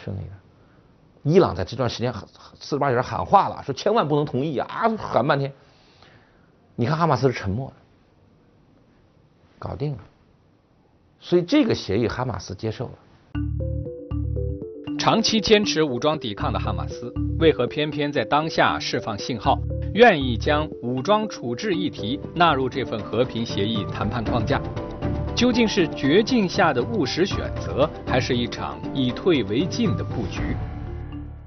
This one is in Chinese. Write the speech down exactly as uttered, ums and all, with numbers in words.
顺利的。伊朗在这段时间四十八小时喊话了，说千万不能同意啊，喊半天。你看哈马斯是沉默的，搞定了。所以这个协议哈马斯接受了。 长期坚持武装抵抗的哈马斯，为何偏偏在当下释放信号，愿意将武装处置议题纳入这份和平协议谈判框架？究竟是绝境下的务实选择，还是一场以退为进的布局？